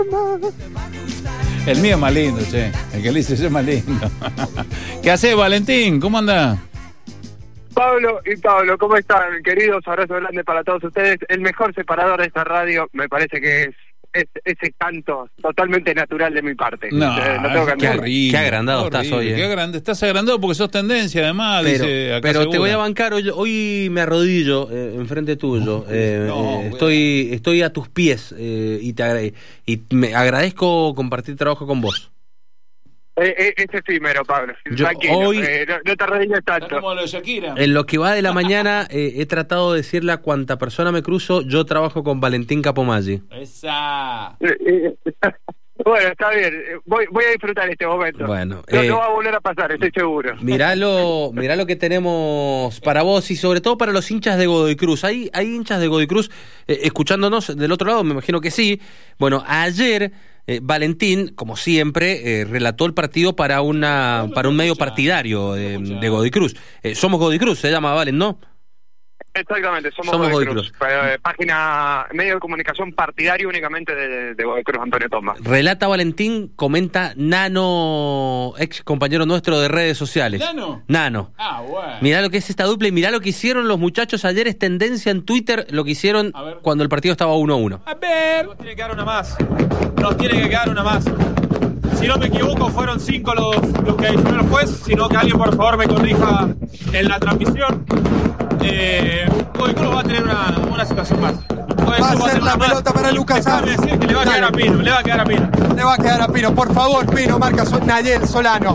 El mío es más lindo, che. El que le hice yo es más lindo. ¿Qué haces, Valentín? ¿Cómo andás? Pablo y Pablo, ¿cómo están? Queridos, abrazo grande para todos ustedes. El mejor separador de esta radio me parece que es ese canto totalmente natural de mi parte. No, tengo que admitir. Qué agrandado estás hoy. Qué grande, estás agrandado porque sos tendencia, además. Dice acá pero segura. te voy a bancar, hoy me arrodillo enfrente tuyo. Estoy a tus pies y me agradezco compartir trabajo con vos. Es efímero, Pablo. Tranquilo, hoy, no te arrodilles tanto. Está como lo de Shakira. En lo que va de la mañana, he tratado de decirle a cuanta persona me cruzo, yo trabajo con Valentín Capomaggi. Esa. Bueno, está bien. Voy a disfrutar este momento. Bueno, no va a volver a pasar, estoy seguro. Mirá lo que tenemos para vos y sobre todo para los hinchas de Godoy Cruz. ¿Hay hinchas de Godoy Cruz escuchándonos del otro lado? Me imagino que sí. Bueno, ayer Valentín, como siempre, relató el partido para un medio partidario de Godoy Cruz. Somos Godoy Cruz, se llama Valen, ¿no? Exactamente, somos Godoy Cruz. Página, medio de comunicación partidario únicamente de Godoy Cruz, Antonio Tomás. Relata Valentín, comenta Nano, ex compañero nuestro de redes sociales. ¿Nano? Ah, bueno. Mirá lo que es esta dupla y mirá lo que hicieron los muchachos ayer, es tendencia en Twitter, lo que hicieron cuando el partido estaba 1-1. A ver. Nos tiene que quedar una más. Nos tiene que quedar una más. Si no me equivoco, fueron 5 los que hicieron el juez, sino que alguien por favor me corrija en la transmisión. Godoy Cruz va a tener una situación más. Va a ser la pelota para Lucas Arce. Le va a quedar a Pino, le va a quedar a Pino. Le va a quedar a Pino, por favor, Pino, marca Nayel Solano.